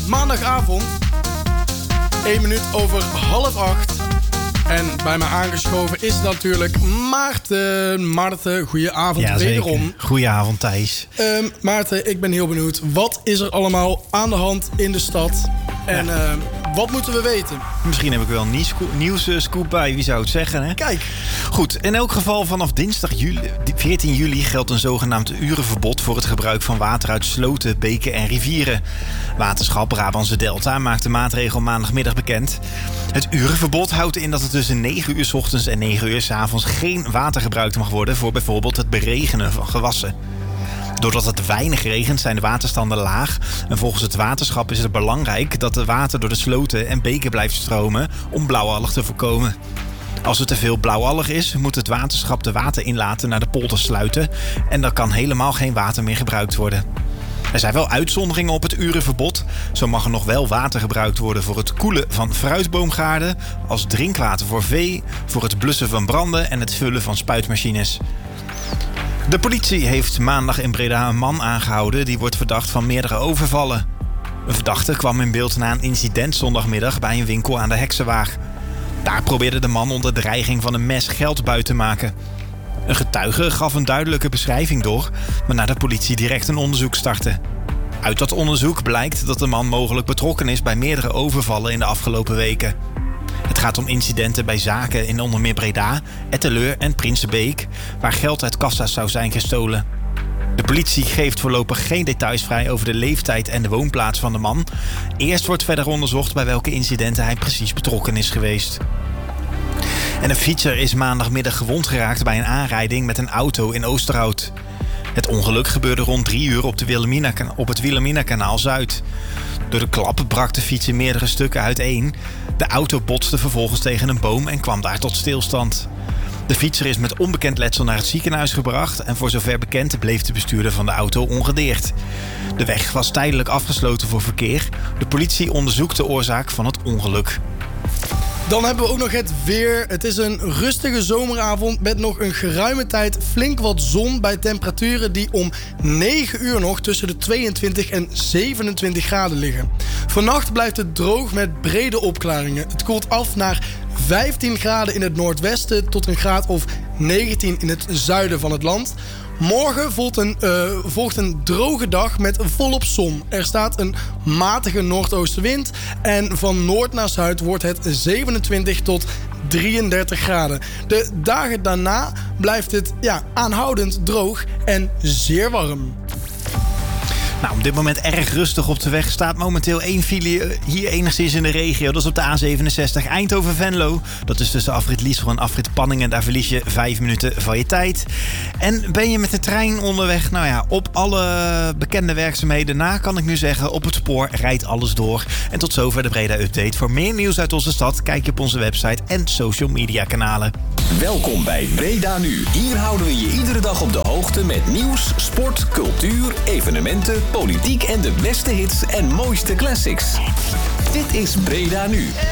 maandagavond. 1 minuut over 7:30. En bij mij aangeschoven is natuurlijk Maarten. Maarten, goeie avond wederom. Goedenavond, Thijs. Maarten, ik ben heel benieuwd. Wat is er allemaal aan de hand in de stad? En wat moeten we weten? Misschien heb ik wel een nieuwsscoop bij, wie zou het zeggen, hè? Kijk. Goed, in elk geval vanaf dinsdag 14 juli geldt een zogenaamd urenverbod voor het gebruik van water uit sloten, beken en rivieren. Waterschap Brabantse Delta maakt de maatregel maandagmiddag bekend. Het urenverbod houdt in dat er tussen 9 uur 's ochtends en 9 uur 's avonds geen water gebruikt mag worden voor bijvoorbeeld het beregenen van gewassen. Doordat het weinig regent zijn de waterstanden laag. En volgens het waterschap is het belangrijk dat het water door de sloten en beken blijft stromen om blauwalg te voorkomen. Als er te veel blauwalg is, moet het waterschap de waterinlaten naar de polder sluiten. En dan kan helemaal geen water meer gebruikt worden. Er zijn wel uitzonderingen op het urenverbod. Zo mag er nog wel water gebruikt worden voor het koelen van fruitboomgaarden, als drinkwater voor vee, voor het blussen van branden en het vullen van spuitmachines. De politie heeft maandag in Breda een man aangehouden die wordt verdacht van meerdere overvallen. Een verdachte kwam in beeld na een incident zondagmiddag bij een winkel aan de Heksenwaag. Daar probeerde de man onder dreiging van een mes geld buiten te maken. Een getuige gaf een duidelijke beschrijving door, waarna de politie direct een onderzoek startte. Uit dat onderzoek blijkt dat de man mogelijk betrokken is bij meerdere overvallen in de afgelopen weken. Het gaat om incidenten bij zaken in onder meer Breda, Etteleur en Prinsenbeek, waar geld uit kassa's zou zijn gestolen. De politie geeft voorlopig geen details vrij over de leeftijd en de woonplaats van de man. Eerst wordt verder onderzocht bij welke incidenten hij precies betrokken is geweest. En een fietser is maandagmiddag gewond geraakt bij een aanrijding met een auto in Oosterhout. Het ongeluk gebeurde rond 3 uur op het Wilhelmina-kanaal Zuid. Door de klap brak de fiets in meerdere stukken uiteen. De auto botste vervolgens tegen een boom en kwam daar tot stilstand. De fietser is met onbekend letsel naar het ziekenhuis gebracht en voor zover bekend bleef de bestuurder van de auto ongedeerd. De weg was tijdelijk afgesloten voor verkeer. De politie onderzoekt de oorzaak van het ongeluk. Dan hebben we ook nog het weer. Het is een rustige zomeravond met nog een geruime tijd flink wat zon bij temperaturen die om 9 uur nog tussen de 22 en 27 graden liggen. Vannacht blijft het droog met brede opklaringen. Het koelt af naar 15 graden in het noordwesten tot een graad of 19 in het zuiden van het land. Morgen volgt een droge dag met volop zon. Er staat een matige noordoostenwind en van noord naar zuid wordt het 27 tot 33 graden. De dagen daarna blijft het aanhoudend droog en zeer warm. Nou, op dit moment erg rustig op de weg. Staat momenteel 1 file hier enigszins in de regio. Dat is op de A67 Eindhoven-Venlo. Dat is tussen afrit Liesel en afrit Panningen. Daar verlies je 5 minuten van je tijd. En ben je met de trein onderweg? Nou ja, op alle bekende werkzaamheden na kan ik nu zeggen, op het spoor rijdt alles door. En tot zover de Breda Update. Voor meer nieuws uit onze stad kijk je op onze website en social media kanalen. Welkom bij Breda Nu. Hier houden we je iedere dag op de hoogte met nieuws, sport, cultuur, evenementen, politiek en de beste hits en mooiste classics. Dit is Breda Nu.